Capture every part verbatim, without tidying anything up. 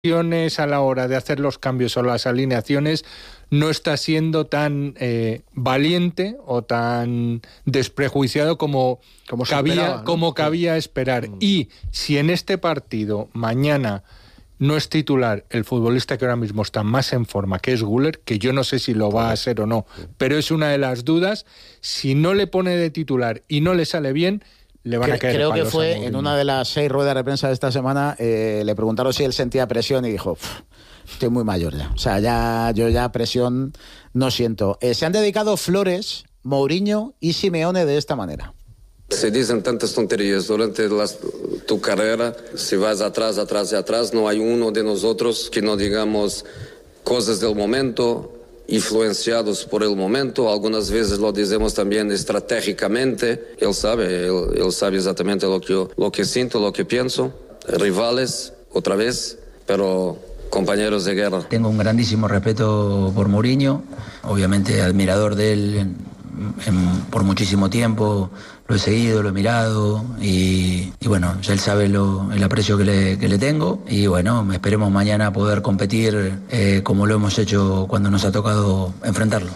a la hora de hacer los cambios o las alineaciones no está siendo tan eh, valiente o tan desprejuiciado como, como cabía, esperaba, ¿no? como cabía esperar. Mm. Y si en este partido mañana no es titular el futbolista que ahora mismo está más en forma, que es Güler, que yo no sé si lo va a ser o no, pero es una de las dudas, si no le pone de titular y no le sale bien, le van a caer Creo palos que fue en una de las seis ruedas de prensa de esta semana, eh, le preguntaron si él sentía presión y dijo, estoy muy mayor ya, o sea, ya yo ya presión no siento. Eh, se han dedicado Flores, Mourinho y Simeone de esta manera. Se dicen tantas tonterías durante las, tu carrera, si vas atrás, atrás y atrás, no hay uno de nosotros que no digamos cosas del momento, influenciados por el momento, algunas veces lo decimos también estratégicamente, él sabe, él, él sabe exactamente lo que, yo, lo que siento, lo que pienso, rivales, otra vez, pero compañeros de guerra. Tengo un grandísimo respeto por Mourinho, obviamente admirador de él en, en, por muchísimo tiempo, lo he seguido, lo he mirado y, y bueno, ya él sabe lo, el aprecio que le, que le tengo y bueno, esperemos mañana poder competir eh, como lo hemos hecho cuando nos ha tocado enfrentarlo.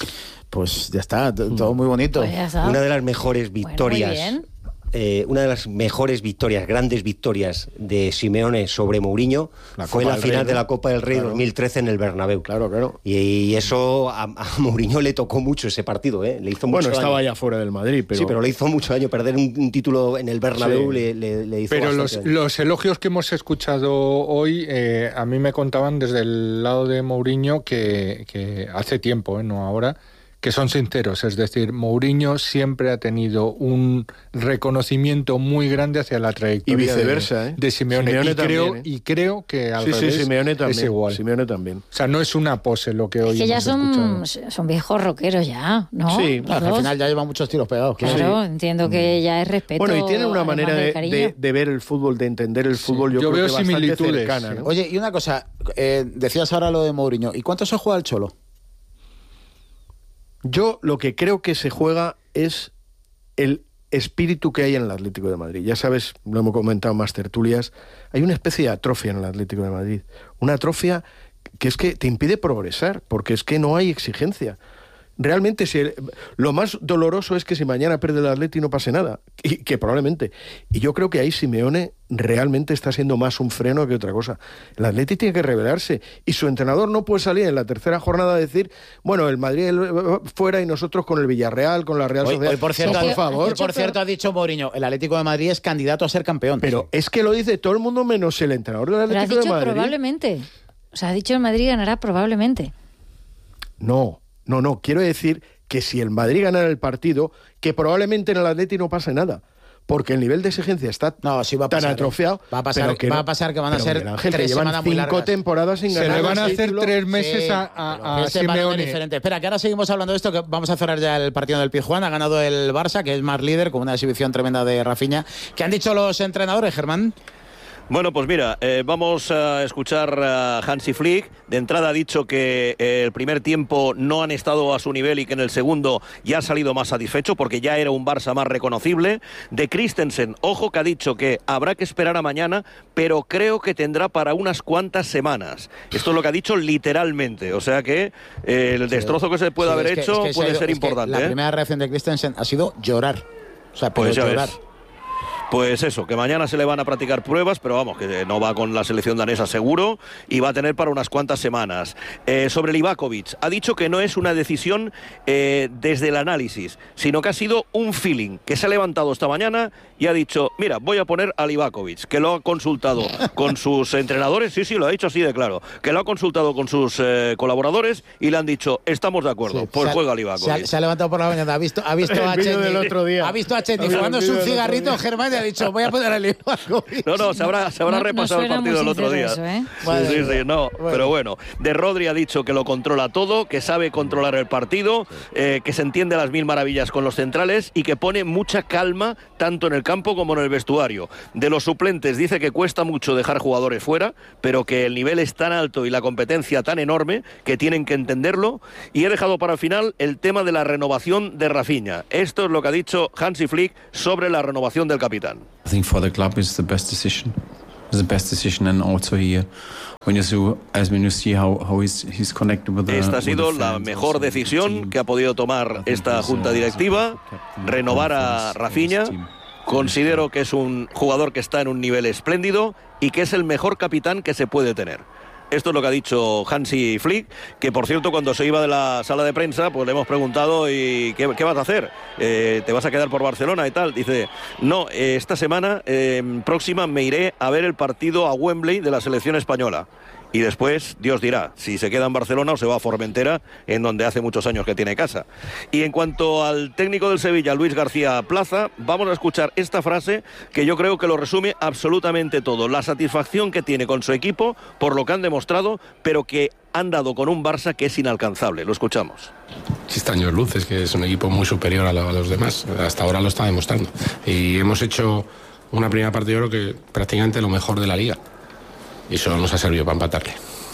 Pues ya está, todo muy bonito. Pues una de las mejores victorias. Bueno, muy bien. Eh, una de las mejores victorias, grandes victorias de Simeone sobre Mourinho la fue la final Rey, de la Copa del Rey claro. dos mil trece en el Bernabéu. Claro, claro. Y, y eso a, a Mourinho le tocó mucho ese partido, ¿eh? Le hizo mucho bueno, daño. estaba ya fuera del Madrid, pero... Sí, pero le hizo mucho daño. Perder un, un título en el Bernabéu sí. le, le, le hizo Pero los, daño. los elogios que hemos escuchado hoy, eh, a mí me contaban desde el lado de Mourinho que, que hace tiempo, eh, no ahora, que son sinceros, es decir, Mourinho siempre ha tenido un reconocimiento muy grande hacia la trayectoria y viceversa, de, ¿eh? de Simeone, Simeone y, también, creo, ¿eh? y creo que al sí, revés sí, Simeone también, es igual. Simeone también. O sea, no es una pose lo que hoy es que ya hemos son, escuchado. son viejos rockeros ya, ¿no? Sí, claro, al final ya llevan muchos tiros pegados. Claro, sí. entiendo que ya es respeto. Bueno, y tienen una manera de, de, de, de ver el fútbol, de entender el fútbol, sí, yo, yo creo veo que bastante similitudes, cercana, sí. ¿no? Oye, y una cosa, eh, decías ahora lo de Mourinho, ¿y cuánto se juega el Cholo? Yo lo que creo que se juega es el espíritu que hay en el Atlético de Madrid. Ya sabes, lo hemos comentado en más tertulias, hay una especie de atrofia en el Atlético de Madrid. Una atrofia que es que te impide progresar, porque es que no hay exigencia. Realmente, si el, lo más doloroso es que si mañana pierde el Atleti no pase nada, y que probablemente. Y yo creo que ahí Simeone realmente está siendo más un freno que otra cosa. El Atleti tiene que rebelarse, y su entrenador no puede salir en la tercera jornada a decir, bueno, el Madrid fuera y nosotros con el Villarreal, con la Real hoy, Sociedad. Hoy, por cierto, por favor. Hoy, por cierto, ha dicho Mourinho, el Atlético de Madrid es candidato a ser campeón. Pero sí. es que lo dice todo el mundo menos el entrenador del Atlético Pero has dicho de Madrid. Probablemente. O sea, ha dicho el Madrid ganará probablemente. No, no, no. Quiero decir que si el Madrid ganara el partido, que probablemente en el Atleti no pase nada, porque el nivel de exigencia está no, sí va a tan pasar, atrofiado. Va a pasar que, no, va a pasar que van a ser Ángel, tres que llevan semanas muy cinco largas. temporadas sin ganar. Se le van a hacer título. tres meses sí, a, a, a este Simeone Simeone. diferente. Espera, que ahora seguimos hablando de esto, que vamos a cerrar ya el partido del Pizjuán. Ha ganado el Barça, que es más líder, con una exhibición tremenda de Rafinha. ¿Qué han dicho los entrenadores, Germán? Bueno, pues mira, eh, vamos a escuchar a Hansi Flick. De entrada ha dicho que eh, el primer tiempo no han estado a su nivel y que en el segundo ya ha salido más satisfecho porque ya era un Barça más reconocible. De Christensen, ojo, que ha dicho que habrá que esperar a mañana, pero creo que tendrá para unas cuantas semanas. Esto es lo que ha dicho literalmente, o sea que eh, el destrozo que se puede sí, haber que, hecho es que puede ido, ser importante. La ¿eh? primera reacción de Christensen ha sido llorar. O sea, pero pues ya llorar. Ves. Pues eso, que mañana se le van a practicar pruebas, pero vamos, que no va con la selección danesa seguro y va a tener para unas cuantas semanas. Eh, sobre Livakovic, ha dicho que no es una decisión eh, desde el análisis, sino que ha sido un feeling, que se ha levantado esta mañana y ha dicho, mira, voy a poner a Livakovic, que lo ha consultado con sus entrenadores, sí, sí, lo ha dicho así de claro, que lo ha consultado con sus eh, colaboradores y le han dicho, estamos de acuerdo, sí, pues juega Livakovic. Se ha, se ha levantado por la mañana, ha visto, ha visto a Chetny, del otro día. ha visto a Chetny fumándose un cigarrito, Germán, ha dicho, voy a poner a Livakovic. No, no, se habrá, se habrá no, repasado no el partido del otro día. Eso, ¿eh? Sí, sí, sí, no, bueno. Pero bueno, de Rodri ha dicho que lo controla todo, que sabe controlar el partido, eh, que se entiende a las mil maravillas con los centrales y que pone mucha calma tanto en el campo como en el vestuario. De los suplentes dice que cuesta mucho dejar jugadores fuera, pero que el nivel es tan alto y la competencia tan enorme que tienen que entenderlo. Y he dejado para el final el tema de la renovación de Rafinha. Esto es lo que ha dicho Hansi Flick sobre la renovación del capitán. I think for the club it's the best decision. was the best decision, and also he, when you see, as when you see how how he's he's connected with the. Esta ha sido la mejor decisión que ha podido tomar esta junta directiva, renovar a Rafinha. Considero que es un jugador que está en un nivel espléndido y que es el mejor capitán que se puede tener. Esto es lo que ha dicho Hansi Flick, que por cierto cuando se iba de la sala de prensa pues le hemos preguntado ¿y qué, qué vas a hacer? Eh, ¿Te vas a quedar por Barcelona y tal? Dice, no, eh, esta semana eh, próxima me iré a ver el partido a Wembley de la selección española. Y después, Dios dirá, si se queda en Barcelona o se va a Formentera, en donde hace muchos años que tiene casa. Y en cuanto al técnico del Sevilla, Luis García Plaza, vamos a escuchar esta frase que yo creo que lo resume absolutamente todo. La satisfacción que tiene con su equipo por lo que han demostrado, pero que han dado con un Barça que es inalcanzable. Lo escuchamos. Extraños luces, que es un equipo muy superior a los demás. Hasta ahora lo está demostrando. Y hemos hecho una primera parte, yo creo que prácticamente lo mejor de la liga. Y solo nos ha servido para empatarle.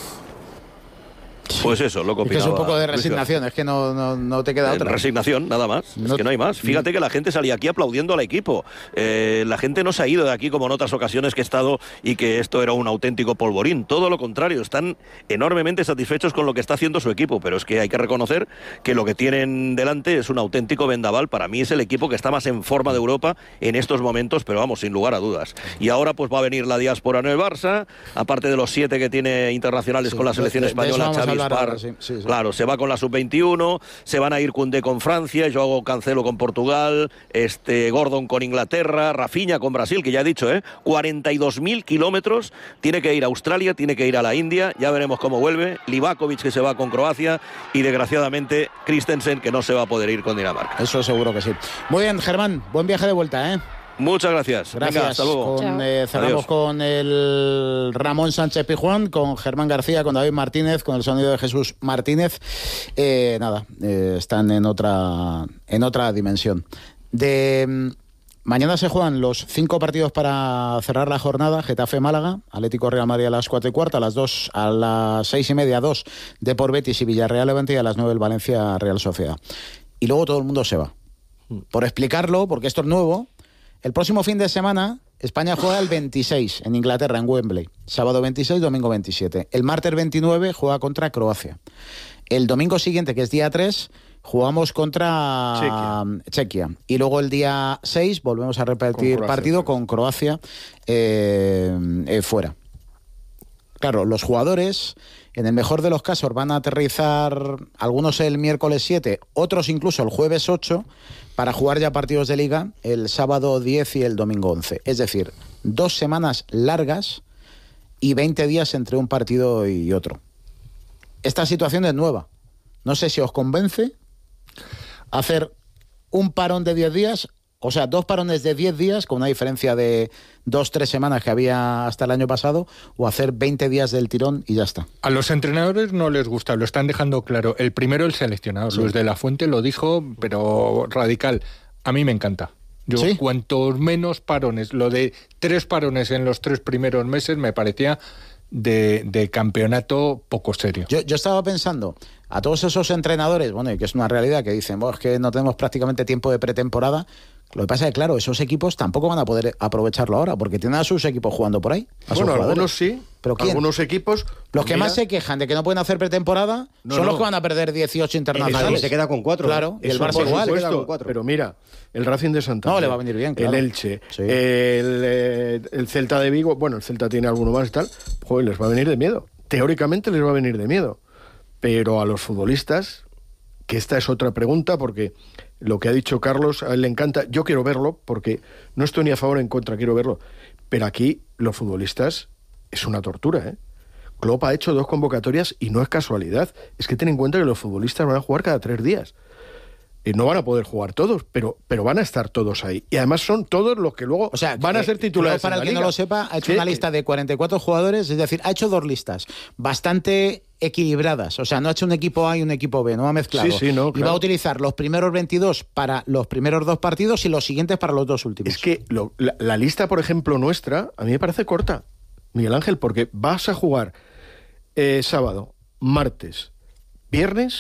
Pues eso, lo que opinaba. Es, que es un poco de resignación, es que no, no, no te queda otra. Resignación, nada más, no, es que no hay más. Fíjate que la gente salía aquí aplaudiendo al equipo. Eh, la gente no se ha ido de aquí como en otras ocasiones que he estado y que esto era un auténtico polvorín. Todo lo contrario, están enormemente satisfechos con lo que está haciendo su equipo, pero es que hay que reconocer que lo que tienen delante es un auténtico vendaval. Para mí es el equipo que está más en forma de Europa en estos momentos, pero vamos, sin lugar a dudas. Y ahora pues va a venir la diáspora en el Barça, aparte de los siete que tiene internacionales sí, con la selección de, española, de Xavi Spar, sí, sí, sí. Claro, se va con la sub veintiuno, se van a ir Koundé con Francia, Joao Cancelo con Portugal, este Gordon con Inglaterra, Rafinha con Brasil, que ya he dicho, ¿eh? cuarenta y dos mil kilómetros, tiene que ir a Australia, tiene que ir a la India, ya veremos cómo vuelve, Livakovic que se va con Croacia y desgraciadamente Christensen que no se va a poder ir con Dinamarca. Eso seguro que sí. Muy bien, Germán, buen viaje de vuelta, ¿eh? Muchas gracias. Gracias. Venga, hasta luego. Con, eh, cerramos Adiós. Con el Ramón Sánchez Pizjuán, con Germán García, con David Martínez, con el sonido de Jesús Martínez. Eh, nada, eh, están en otra, en otra dimensión. De mañana se juegan los cinco partidos para cerrar la jornada: Getafe-Málaga, Atlético-Real Madrid a las cuatro y cuarta, a las dos, a las seis y media, dos Depor Betis y Villarreal-Levante, y a las nueve el Valencia-Real Sociedad. Y luego todo el mundo se va. Por explicarlo, porque esto es nuevo. El próximo fin de semana, España juega el veintiséis en Inglaterra, en Wembley. Sábado veintiséis, domingo veintisiete. El martes veintinueve juega contra Croacia. El domingo siguiente, que es día tres, jugamos contra Chequia. Chequia. Y luego el día seis volvemos a repetir con partido con Croacia eh, eh, fuera. Claro, los jugadores, en el mejor de los casos, van a aterrizar algunos el miércoles siete, otros incluso el jueves ocho, para jugar ya partidos de liga el sábado diez y el domingo once. Es decir, dos semanas largas y veinte días entre un partido y otro. Esta situación es nueva. No sé si os convence hacer un parón de diez días, o sea, dos parones de diez días con una diferencia de dos, tres semanas que había hasta el año pasado, o hacer veinte días del tirón y ya está. A los entrenadores no les gusta, lo están dejando claro. El primero, el seleccionador, sí. Luis de la Fuente lo dijo, pero radical. A mí me encanta. Yo, ¿sí? Cuantos menos parones, lo de tres parones en los tres primeros meses me parecía de, de campeonato poco serio. Yo, yo estaba pensando, a todos esos entrenadores, bueno, y que es una realidad, que dicen, bueno, es que no tenemos prácticamente tiempo de pretemporada. Lo que pasa es que, claro, esos equipos tampoco van a poder aprovecharlo ahora, porque tienen a sus equipos jugando por ahí. Bueno, algunos sí, ¿pero quién? Algunos equipos... Los que mira, más se quejan de que no pueden hacer pretemporada no, son no. los que van a perder dieciocho internacionales. El se queda con cuatro. Claro, y el Barça igual. Se queda con cuatro. Pero mira, el Racing de Santander... No, le va a venir bien, claro. El Elche, sí. el, el Celta de Vigo... Bueno, el Celta tiene alguno más y tal. Joder, les va a venir de miedo. Teóricamente les va a venir de miedo. Pero a los futbolistas, que esta es otra pregunta, porque... Lo que ha dicho Carlos, a él le encanta. Yo quiero verlo, porque no estoy ni a favor ni en contra, quiero verlo. Pero aquí, los futbolistas, es una tortura, ¿eh? Klopp ha hecho dos convocatorias y no es casualidad. Es que ten en cuenta que los futbolistas van a jugar cada tres días. Y no van a poder jugar todos, pero, pero van a estar todos ahí. Y además son todos los que luego o sea, van a ser titulares. Para en el la que liga. no lo sepa, ha hecho sí, una que... lista de cuarenta y cuatro jugadores, es decir, ha hecho dos listas bastante equilibradas. O sea, no ha hecho un equipo A y un equipo B, no ha mezclado. Sí, sí, no, y claro. va a utilizar los primeros veintidós para los primeros dos partidos y los siguientes para los dos últimos. Es que lo, la, la lista, por ejemplo, nuestra, a mí me parece corta, Miguel Ángel, porque vas a jugar eh, sábado, martes, viernes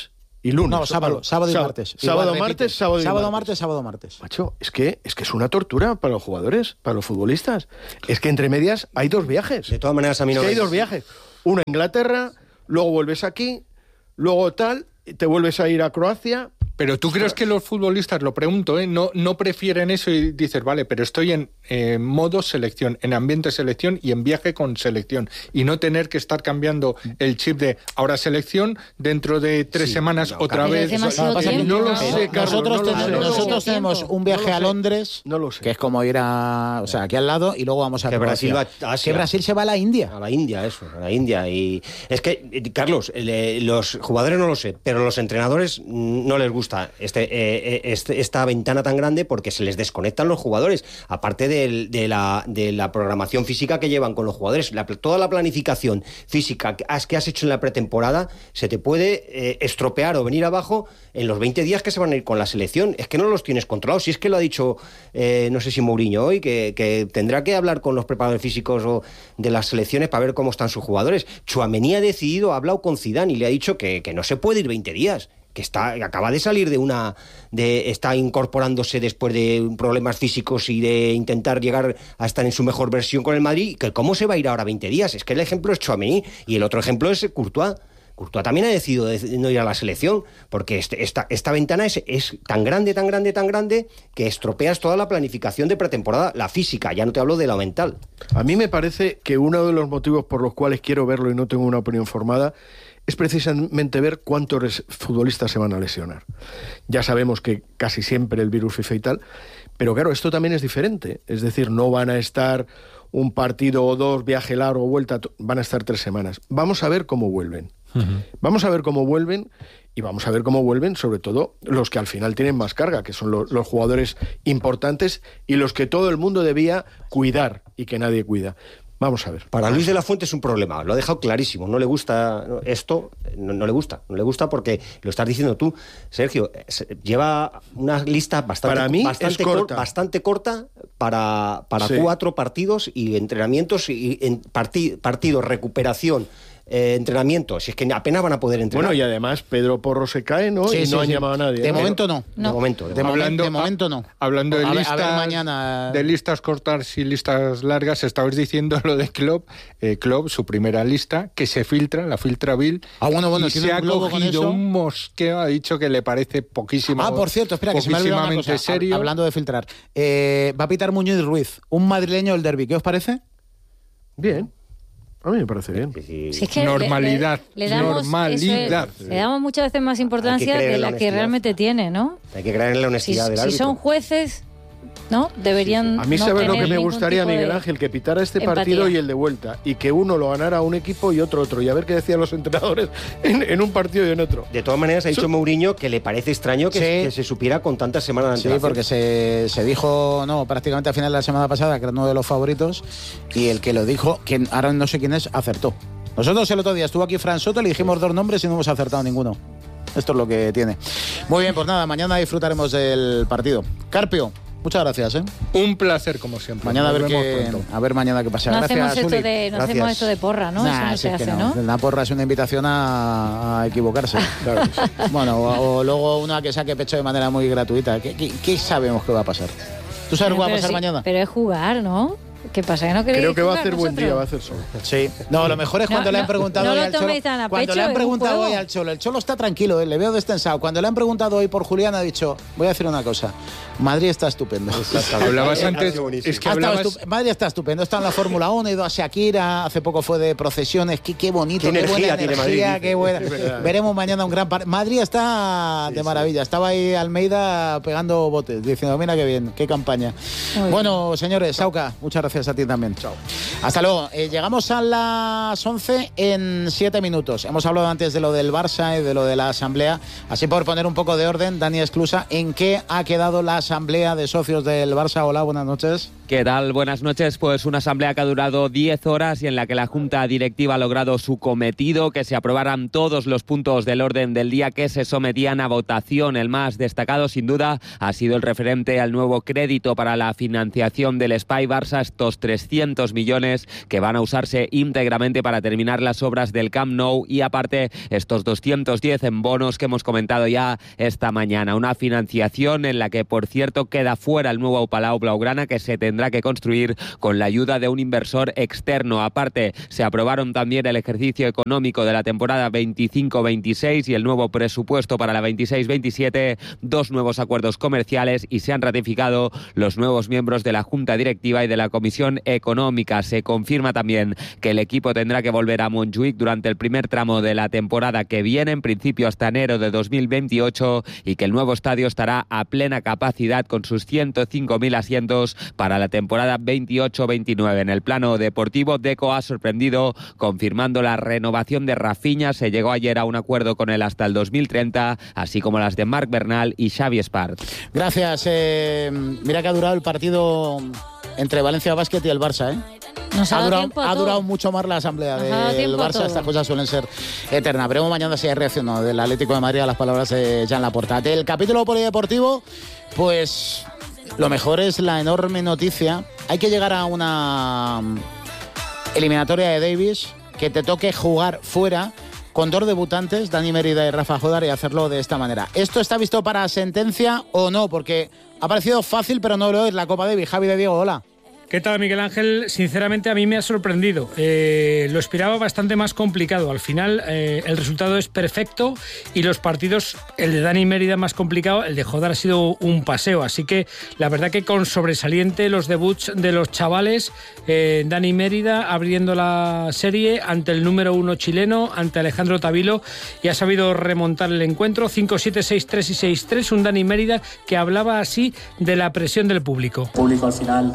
y lunes. No, sábado, sábado y martes. Sábado, Igual, martes, repite. sábado y sábado, martes. martes, sábado, martes. Macho, es que, es que es una tortura para los jugadores, para los futbolistas. Es que entre medias hay dos viajes. De todas maneras, a mí no es que me... hay dos viajes. Uno a Inglaterra, luego vuelves aquí, luego tal, te vuelves a ir a Croacia. Pero tú crees que los futbolistas, lo pregunto, ¿eh? no, no prefieren eso y dices, vale, pero estoy en eh, modo selección, en ambiente selección y en viaje con selección, y no tener que estar cambiando el chip de ahora selección, dentro de tres Sí, semanas no, otra pero vez. es demasiado Eso- tiempo, no lo ¿no? sé, Carlos, nosotros no lo tenemos, sé, no lo sé. nosotros tenemos un viaje No lo a sé. Londres, No lo sé. que es como ir a, o sea, aquí al lado, y luego vamos a Que Brasil Croacia. va a Asia. Que Brasil se va a la India. A la India, eso, a la India. Y es que, eh, Carlos, eh, los jugadores no lo sé, pero los entrenadores mm, no les gusta este, eh, este, esta ventana tan grande porque se les desconectan los jugadores, aparte del- de, la, de la programación física que llevan con los jugadores. La- toda la planificación física que has, que has hecho en la pretemporada se te puede eh, estropear o venir abajo en los veinte días que se van a ir con la selección. Es que no los tienes controlados. Si es que lo ha dicho, eh, no sé si Mourinho hoy, que, que tendrá que hablar con los preparadores físicos o de las selecciones para ver cómo están sus jugadores. Tchouaméni ha decidido, ha hablado con Zidane y le ha dicho que, que no se puede ir veinte días. Que está, que acaba de salir de una, de está incorporándose después de problemas físicos y de intentar llegar a estar en su mejor versión con el Madrid, que cómo se va a ir ahora veinte días. Es que el ejemplo es Tchouaméni y el otro ejemplo es Courtois. Courtois también ha decidido de no ir a la selección, porque este, esta, esta ventana es, es tan grande, tan grande, tan grande, que estropeas toda la planificación de pretemporada, la física, ya no te hablo de la mental. A mí me parece que uno de los motivos por los cuales quiero verlo y no tengo una opinión formada es precisamente ver cuántos res- futbolistas se van a lesionar. Ya sabemos que casi siempre el virus FIFA y tal, pero claro, esto también es diferente. Es decir, no van a estar un partido o dos, viaje largo, vuelta, to- van a estar tres semanas. Vamos a ver cómo vuelven. Uh-huh. Vamos a ver cómo vuelven y vamos a ver cómo vuelven, sobre todo, los que al final tienen más carga, que son lo- los jugadores importantes y los que todo el mundo debía cuidar y que nadie cuida. Vamos a ver. Para Luis de la Fuente es un problema, lo ha dejado clarísimo, no le gusta esto, no, no le gusta, no le gusta porque lo estás diciendo tú, Sergio, lleva una lista bastante, para mí bastante, es corta. Cor, bastante corta para, para sí. cuatro partidos y entrenamientos y en partid, partidos, recuperación. Eh, entrenamiento, si es que apenas van a poder entrenar. Bueno, y además Pedro Porro se cae, ¿no? Sí, y sí, no han sí. llamado a nadie. De ¿no? momento no. De momento, de, de, hablando, momen, de momento no. Hablando de a listas, ver, a ver mañana... de listas cortas y listas largas, estabais diciendo lo de Klopp, eh, Klopp, su primera lista, que se filtra, la filtra Bill, ah, bueno, bueno, y se ha cogido un mosqueo, ha dicho que le parece poquísimo. Ah, por cierto, espera, que se me ha olvidado una cosa, serio. Hablando de filtrar, eh, va a pitar Muñoz Ruiz, un madrileño del derbi, ¿qué os parece? Bien. A mí me parece bien. Sí, es que normalidad, le, le, le damos, normalidad. Es, le damos muchas veces más importancia de la, la que realmente tiene, ¿no? Hay que creer en la honestidad si, del si árbitro. Si son jueces, ¿no? Deberían. A mí, no ¿sabes lo que me ningún gustaría, Miguel de Ángel? Que pitara este empatía. partido y el de vuelta. Y que uno lo ganara un equipo y otro otro. Y a ver qué decían los entrenadores en, en un partido y en otro. De todas maneras, ha dicho so, Mourinho que le parece extraño que, sí. que se supiera con tantas semanas de Sí, porque se, se dijo, no, prácticamente al final de la semana pasada, que era uno de los favoritos. Y el que lo dijo, quien ahora no sé quién es, acertó. Nosotros el otro día estuvo aquí Fran Soto, le dijimos dos nombres y no hemos acertado ninguno. Esto es lo que tiene. Muy bien, pues nada, mañana disfrutaremos del partido. Carpio, muchas gracias, ¿eh? Un placer, como siempre. Mañana a ver, qué, a ver mañana qué pasa. No, gracias, hacemos, esto de, no hacemos esto de porra, ¿no? Nah, Eso no si se es hace, no. ¿no? La porra es una invitación a, a equivocarse. Claro. Bueno, o, o luego una que saque pecho de manera muy gratuita. ¿Qué, qué, qué sabemos que va a pasar? ¿Tú sabes pero, qué va a pasar sí, mañana? Pero es jugar, ¿no? ¿Qué pasa? ¿Que no queréis Creo que va a hacer nosotros? buen día, va a hacer sol. Sí. No, lo mejor es cuando no, le han no, preguntado no hoy lo al Cholo. toméis tan a Cuando pecho, le han es un preguntado juego. hoy al Cholo. El Cholo está tranquilo, ¿eh? Le veo destensado. Cuando le han preguntado hoy por Julián, ha dicho, voy a decir una cosa. Madrid está estupendo. Hablabas antes. Es que hablabas... estup... Madrid está estupendo. Está en la Fórmula uno, ha ido a Shakira. Hace poco fue de procesiones. Qué, qué bonito, qué, qué energía buena tiene energía. Madrid, Qué buena. Veremos mañana un gran partido. Madrid está sí, de maravilla. Sí. Estaba ahí Almeida pegando botes, diciendo, mira qué bien, qué campaña. Muy bueno, bien. Señores, Sauca, muchas gracias a ti también. Chao. Hasta luego. Eh, llegamos a las once en siete minutos. Hemos hablado antes de lo del Barça y de lo de la asamblea. Así por poner un poco de orden, Dani Esclusa, ¿en qué ha quedado la asamblea de socios del Barça? Hola, buenas noches. ¿Qué tal? Buenas noches. Pues una asamblea que ha durado diez horas y en la que la Junta Directiva ha logrado su cometido, que se aprobaran todos los puntos del orden del día que se sometían a votación. El más destacado, sin duda, ha sido el referente al nuevo crédito para la financiación del Espai Barça, estos trescientos millones que van a usarse íntegramente para terminar las obras del Camp Nou y aparte estos doscientos diez en bonos que hemos comentado ya esta mañana. Una financiación en la que, por cierto, queda fuera el nuevo Palau Blaugrana, que se tendrá que construir con la ayuda de un inversor externo. Aparte, se aprobaron también el ejercicio económico de la temporada veinticinco veintiséis y el nuevo presupuesto para la veintiséis veintisiete, dos nuevos acuerdos comerciales y se han ratificado los nuevos miembros de la Junta Directiva y de la Comisión Económica. Se confirma también que el equipo tendrá que volver a Montjuïc durante el primer tramo de la temporada que viene, en principio hasta enero de dos mil veintiocho, y que el nuevo estadio estará a plena capacidad con sus ciento cinco mil asientos para la temporada veintiocho veintinueve. En el plano deportivo, Deco ha sorprendido confirmando la renovación de Rafinha. Se llegó ayer a un acuerdo con él hasta el dos mil treinta, así como las de Marc Bernal y Xavi Espart. Gracias. Eh, mira que ha durado el partido entre Valencia Basket y el Barça, ¿eh? Nos ha, ha, durado, tiempo ha durado mucho más la asamblea del Barça. Estas cosas suelen ser eternas. Veremos mañana si hay reacción no, del Atlético de Madrid a las palabras de Jan Laporta. Del capítulo polideportivo, pues lo mejor es la enorme noticia. Hay que llegar a una eliminatoria de Davis que te toque jugar fuera con dos debutantes, Dani Mérida y Rafa Jodar, y hacerlo de esta manera. ¿Esto está visto para sentencia o no? Porque ha parecido fácil, pero no lo es. La Copa Davis. Javi de Diego, hola. ¿Qué tal, Miguel Ángel? Sinceramente a mí me ha sorprendido. Eh, lo esperaba bastante más complicado. Al final eh, el resultado es perfecto y los partidos, el de Dani Mérida más complicado, el de Jodar ha sido un paseo. Así que la verdad que con sobresaliente los debuts de los chavales. Eh, Dani Mérida abriendo la serie ante el número uno chileno, ante Alejandro Tavilo, y ha sabido remontar el encuentro. cinco siete, seis tres y seis tres. Un Dani Mérida que hablaba así de la presión del público. El público al final...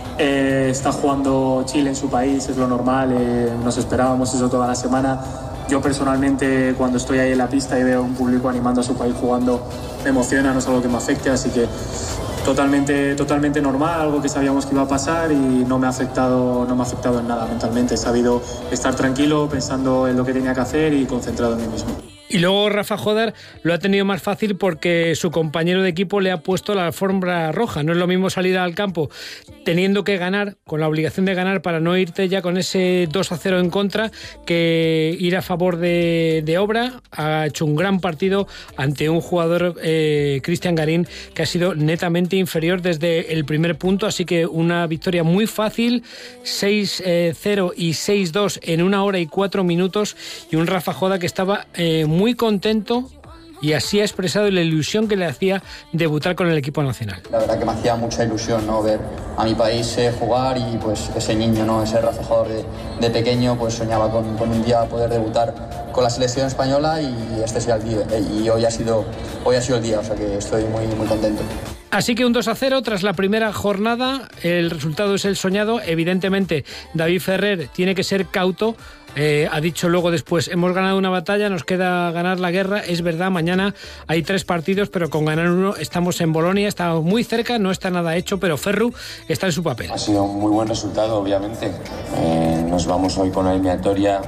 Eh, está jugando Chile en su país, es lo normal, eh, nos esperábamos eso toda la semana. Yo personalmente, cuando estoy ahí en la pista y veo un público animando a su país jugando, me emociona, no es algo que me afecte, así que totalmente, totalmente normal, algo que sabíamos que iba a pasar y no me ha afectado, no me ha afectado en nada mentalmente. He sabido estar tranquilo, pensando en lo que tenía que hacer y concentrado en mí mismo. Y luego Rafa Jodar lo ha tenido más fácil porque su compañero de equipo le ha puesto la alfombra roja. No es lo mismo salir al campo teniendo que ganar, con la obligación de ganar para no irte ya con ese dos a cero en contra, que ir a favor de, de obra. Ha hecho un gran partido ante un jugador, eh, Cristian Garín, que ha sido netamente inferior desde el primer punto. Así que una victoria muy fácil, seis cero y seis dos en una hora y cuatro minutos. Y un Rafa Jodar que estaba eh, muy muy contento y así ha expresado la ilusión que le hacía debutar con el equipo nacional. La verdad que me hacía mucha ilusión, ¿no?, ver a mi país eh, jugar y pues ese niño, ¿no?, ese Rafa Jodar de, de pequeño, pues soñaba con, con un día poder debutar con la selección española y este sea el día, y hoy ha sido, hoy ha sido el día, o sea que estoy muy, muy contento. Así que un dos a cero tras la primera jornada, el resultado es el soñado. Evidentemente David Ferrer tiene que ser cauto. Eh, ha dicho luego después, hemos ganado una batalla, nos queda ganar la guerra. Es verdad, mañana hay tres partidos, pero con ganar uno estamos en Bolonia, estamos muy cerca, no está nada hecho, pero Ferru está en su papel. Ha sido un muy buen resultado, obviamente. Eh, nos vamos hoy con la eliminatoria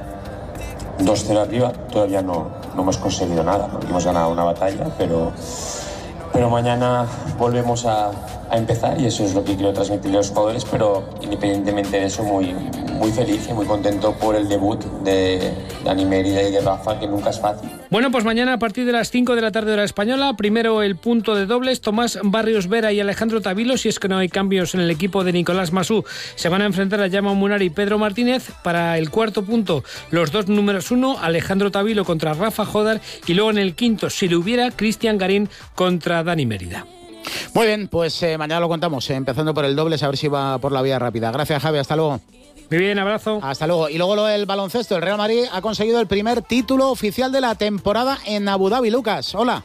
dos cero arriba. Todavía no, no hemos conseguido nada, porque hemos ganado una batalla, pero... Pero mañana volvemos a, a empezar y eso es lo que quiero transmitirle a los jugadores, pero independientemente de eso, muy, muy feliz y muy contento por el debut de Dani Mérida y de Rafa, que nunca es fácil. Bueno, pues mañana a partir de las cinco de la tarde hora española, primero el punto de dobles, Tomás Barrios Vera y Alejandro Tavilo, si es que no hay cambios en el equipo de Nicolás Masú, se van a enfrentar a Jaume Munari y Pedro Martínez. Para el cuarto punto, los dos números uno, Alejandro Tavilo contra Rafa Jodar, y luego en el quinto, si lo hubiera, Cristian Garín contra Dani Mérida. Muy bien, pues eh, mañana lo contamos, eh, empezando por el dobles, a ver si va por la vía rápida. Gracias, Javi, hasta luego. Muy bien, abrazo. Hasta luego. Y luego lo del baloncesto, el Real Madrid ha conseguido el primer título oficial de la temporada en Abu Dhabi. Lucas, hola.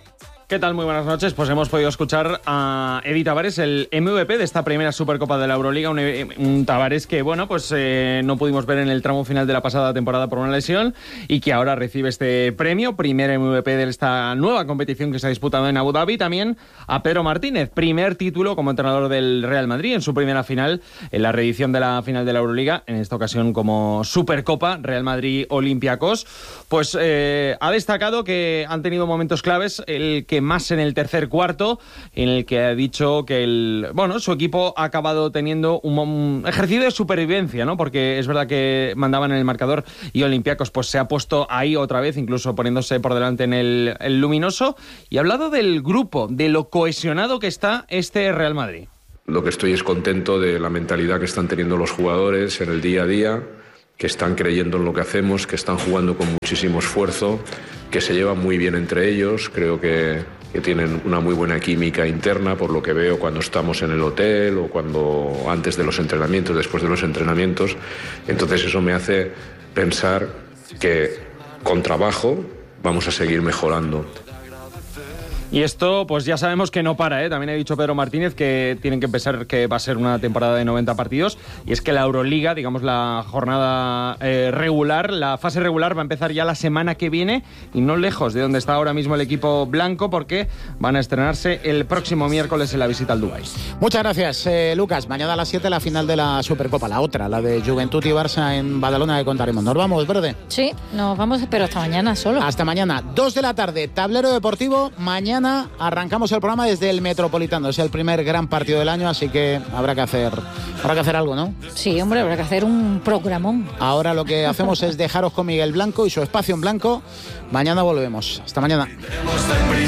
¿Qué tal? Muy buenas noches. Pues hemos podido escuchar a Edi Tavares, el M V P de esta primera Supercopa de la Euroliga. Un, un Tavares que, bueno, pues eh, no pudimos ver en el tramo final de la pasada temporada por una lesión y que ahora recibe este premio, primer M V P de esta nueva competición que se ha disputado en Abu Dhabi. También a Pedro Martínez, primer título como entrenador del Real Madrid en su primera final, en la reedición de la final de la Euroliga, en esta ocasión como Supercopa, Real Madrid-Olympiacos. Pues eh, ha destacado que han tenido momentos claves, el que más en el tercer cuarto, en el que ha dicho que el bueno su equipo ha acabado teniendo un, un ejercicio de supervivencia, ¿no? Porque es verdad que mandaban en el marcador y Olympiacos pues se ha puesto ahí otra vez, incluso poniéndose por delante en el, el luminoso, y ha hablado del grupo, de lo cohesionado que está este Real Madrid. Lo que estoy es contento de la mentalidad que están teniendo los jugadores en el día a día, que están creyendo en lo que hacemos, que están jugando con muchísimo esfuerzo, que se llevan muy bien entre ellos. Creo que, que tienen una muy buena química interna, por lo que veo cuando estamos en el hotel o cuando antes de los entrenamientos, después de los entrenamientos. Entonces eso me hace pensar que con trabajo vamos a seguir mejorando. Y esto, pues ya sabemos que no para, ¿eh? También ha dicho Pedro Martínez que tienen que pensar que va a ser una temporada de noventa partidos. Y es que la Euroliga, digamos la jornada eh, regular, la fase regular va a empezar ya la semana que viene y no lejos de donde está ahora mismo el equipo blanco, porque van a estrenarse el próximo miércoles en la visita al Dubái. Muchas gracias, eh, Lucas. Mañana a las siete la final de la Supercopa, la otra, la de Juventud y Barça en Badalona, que contaremos. ¿Nos vamos, Verde? Sí, nos vamos, pero hasta mañana solo. Hasta mañana, dos de la tarde, tablero deportivo. Mañana arrancamos el programa desde el Metropolitano. Es el primer gran partido del año, así que habrá que hacer, habrá que hacer algo, ¿no? Sí, hombre, habrá que hacer un programón. Ahora lo que hacemos es dejaros con Miguel Blanco y su espacio en blanco. Mañana volvemos. Hasta mañana.